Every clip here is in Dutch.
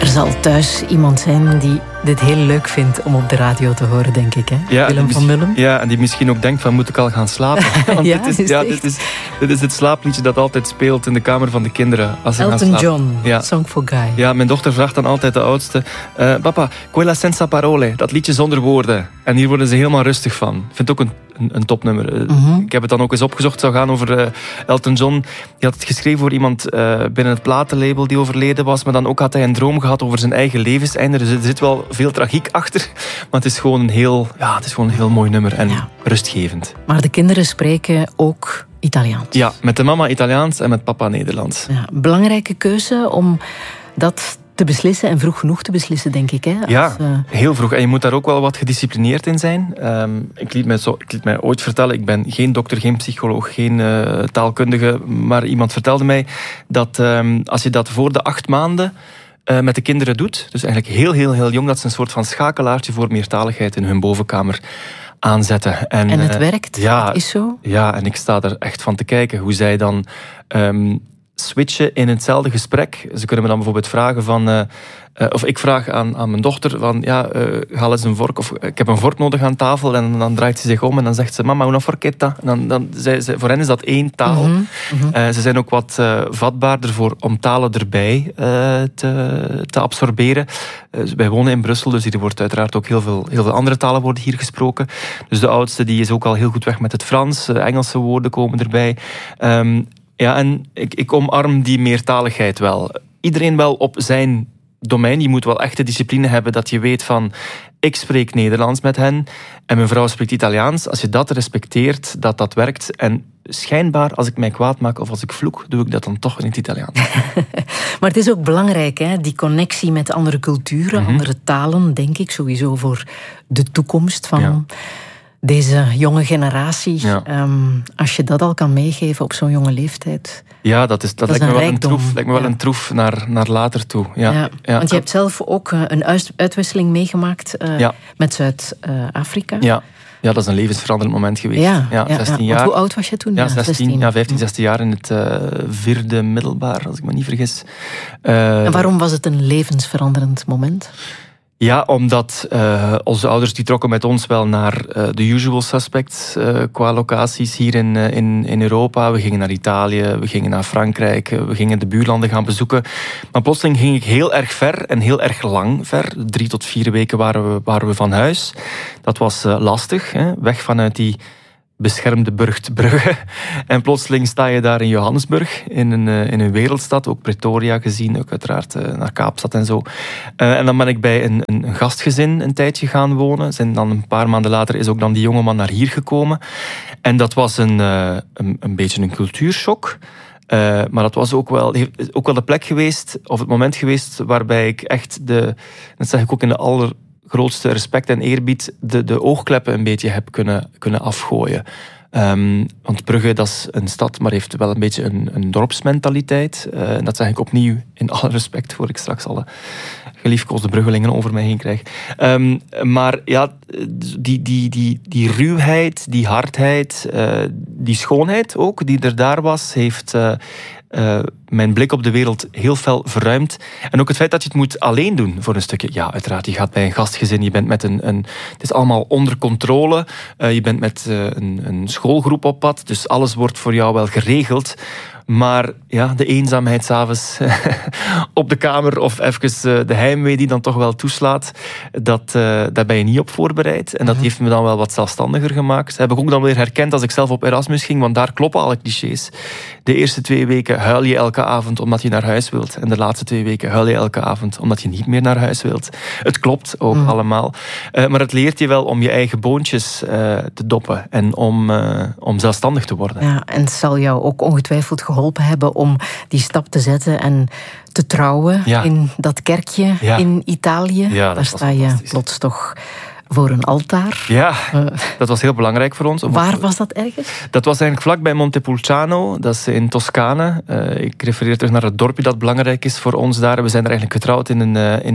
zal thuis iemand zijn die dit heel leuk vindt om op de radio te horen, denk ik. Hè? Ja, Willem van Mullum. Ja, en die misschien ook denkt van, moet ik al gaan slapen? Want Ja, dit is het slaapliedje dat altijd speelt in de kamer van de kinderen. Als ze Elton gaan slapen. John, Ja. Song for Guy. Ja, mijn dochter vraagt dan altijd de oudste, papa, quella senza parole, dat liedje zonder woorden. En hier worden ze helemaal rustig van. Ik vind het ook een topnummer. Ik heb het dan ook eens opgezocht. Het zou gaan over Elton John. Die had het geschreven voor iemand binnen het platenlabel die overleden was. Maar dan ook had hij een droom gehad over zijn eigen levenseinde. Dus er zit wel veel tragiek achter. Maar het is gewoon een heel mooi nummer. En rustgevend. Maar de kinderen spreken ook Italiaans. Ja, met de mama Italiaans en met papa Nederlands. Ja, belangrijke keuze om dat te beslissen en vroeg genoeg te beslissen, denk ik. Hè? Heel vroeg. En je moet daar ook wel wat gedisciplineerd in zijn. Ik liet mij ooit vertellen, ik ben geen dokter, geen psycholoog, geen taalkundige, maar iemand vertelde mij dat als je dat voor de 8 maanden met de kinderen doet, dus eigenlijk heel, heel, heel jong, dat ze een soort van schakelaartje voor meertaligheid in hun bovenkamer aanzetten. En het werkt? Ja, het is zo? Ja, en ik sta er echt van te kijken hoe zij dan switchen in hetzelfde gesprek. Ze kunnen me dan bijvoorbeeld vragen van... of ik vraag aan mijn dochter van... haal eens een vork. Of ik heb een vork nodig aan tafel. En dan draait ze zich om en dan zegt ze... Mama, una forchetta. En dan voor hen is dat 1 taal. Ze zijn ook wat vatbaarder om talen erbij te absorberen. Wij wonen in Brussel, dus hier wordt uiteraard ook heel veel andere talen worden hier gesproken. Dus de oudste die is ook al heel goed weg met het Frans. Engelse woorden komen erbij. Ja, en ik omarm die meertaligheid wel. Iedereen wel op zijn domein. Je moet wel echt de discipline hebben dat je weet van... Ik spreek Nederlands met hen en mijn vrouw spreekt Italiaans. Als je dat respecteert, dat werkt. En schijnbaar, als ik mij kwaad maak of als ik vloek, doe ik dat dan toch in het Italiaans. Maar het is ook belangrijk, hè? Die connectie met andere culturen, andere talen, denk ik, sowieso voor de toekomst van... deze jonge generatie, als je dat al kan meegeven op zo'n jonge leeftijd... Ja, dat lijkt me wel een troef naar later toe. Ja. Want je hebt zelf ook een uitwisseling meegemaakt met Zuid-Afrika. Ja, dat is een levensveranderend moment geweest. 16 jaar. Want hoe oud was je toen? 15, 16 jaar in het 4e middelbaar, als ik me niet vergis. En waarom was het een levensveranderend moment? Ja, omdat onze ouders die trokken met ons wel naar de usual suspects qua locaties hier in Europa. We gingen naar Italië, we gingen naar Frankrijk, we gingen de buurlanden gaan bezoeken. Maar plotseling ging ik heel erg ver en heel erg lang ver. 3 tot 4 weken waren we van huis. Dat was lastig, hè? Weg vanuit die beschermde Brugge. En plotseling sta je daar in Johannesburg, in een wereldstad, ook Pretoria gezien, ook uiteraard naar Kaapstad en zo. En dan ben ik bij een gastgezin een tijdje gaan wonen. En dan een paar maanden later is ook dan die jongeman naar hier gekomen. En dat was een beetje een cultuurshock. Maar dat was ook wel de plek geweest, of het moment geweest, waarbij ik echt dat zeg ik ook in de allergrootste respect en eerbied, de oogkleppen een beetje heb kunnen afgooien. Want Brugge, dat is een stad, maar heeft wel een beetje een dorpsmentaliteit. En dat zeg ik opnieuw in alle respect, voor ik straks alle geliefkoosde Bruggelingen over mij heen krijg. Maar ja, die ruwheid, die hardheid, die schoonheid ook, die er daar was, heeft... mijn blik op de wereld heel fel verruimd. En ook het feit dat je het moet alleen doen voor een stukje. Ja, uiteraard, je gaat bij een gastgezin, je bent met het is allemaal onder controle. Je bent met een schoolgroep op pad, dus alles wordt voor jou wel geregeld. Maar ja, de eenzaamheid 's avonds op de kamer of even de heimwee die dan toch wel toeslaat, daar ben je niet op voorbereid. En dat heeft me dan wel wat zelfstandiger gemaakt. Dat heb ik ook dan weer herkend als ik zelf op Erasmus ging, want daar kloppen alle clichés. De eerste 2 weken huil je elke avond omdat je naar huis wilt. En de laatste 2 weken huil je elke avond omdat je niet meer naar huis wilt. Het klopt ook allemaal. Maar het leert je wel om je eigen boontjes te doppen en om zelfstandig te worden. Ja, en het zal jou ook ongetwijfeld geholpen hebben om die stap te zetten en te trouwen in dat kerkje in Italië. Ja, daar sta je plots toch voor een altaar. Ja, dat was heel belangrijk voor ons. Waar was dat ergens? Dat was eigenlijk vlakbij Montepulciano, dat is in Toscane. Ik refereer terug naar het dorpje dat belangrijk is voor ons daar. We zijn er eigenlijk getrouwd in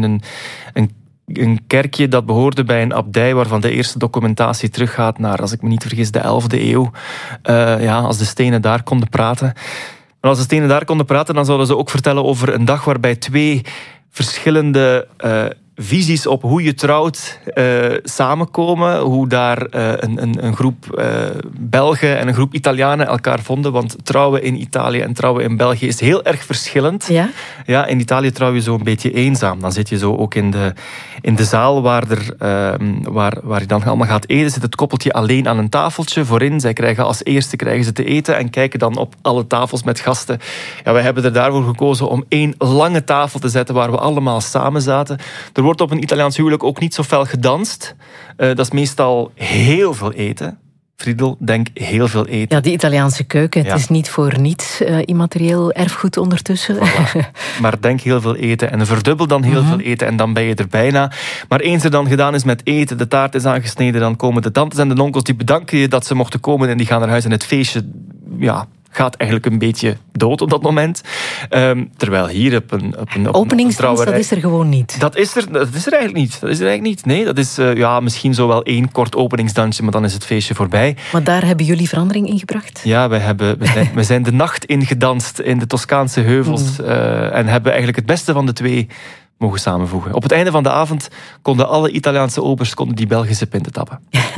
een kerkje dat behoorde bij een abdij waarvan de eerste documentatie teruggaat naar, als ik me niet vergis, de 11e eeuw. Als de stenen daar konden praten. Maar als de stenen daar konden praten, dan zouden ze ook vertellen over een dag waarbij 2 verschillende visies op hoe je trouwt samenkomen. Hoe daar een groep Belgen en een groep Italianen elkaar vonden. Want trouwen in Italië en trouwen in België is heel erg verschillend. Ja? Ja, in Italië trouw je zo een beetje eenzaam. Dan zit je zo ook in de zaal waar je dan allemaal gaat eten. Zit het koppeltje alleen aan een tafeltje voorin. Zij krijgen als eerste te eten en kijken dan op alle tafels met gasten. Ja, wij hebben er daarvoor gekozen om 1 lange tafel te zetten waar we allemaal samen zaten. Er wordt op een Italiaans huwelijk ook niet zo fel gedanst. Dat is meestal heel veel eten. Friedel, denk heel veel eten. Ja, die Italiaanse keuken, het is niet voor niets immaterieel erfgoed ondertussen. Voilà. Maar denk heel veel eten en verdubbel dan heel veel eten en dan ben je er bijna. Maar eens er dan gedaan is met eten, de taart is aangesneden, dan komen de tantes en de onkels, die bedanken je dat ze mochten komen en die gaan naar huis en het feestje, gaat eigenlijk een beetje dood op dat moment. Terwijl hier op een openingsdans, dat is er gewoon niet. Dat is er eigenlijk niet. Nee, dat is misschien zo wel 1 kort openingsdansje, maar dan is het feestje voorbij. Maar daar hebben jullie verandering in gebracht? Ja, we zijn de nacht ingedanst in de Toscaanse heuvels en hebben eigenlijk het beste van de 2 mogen samenvoegen. Op het einde van de avond konden alle Italiaanse obers die Belgische pinten tappen.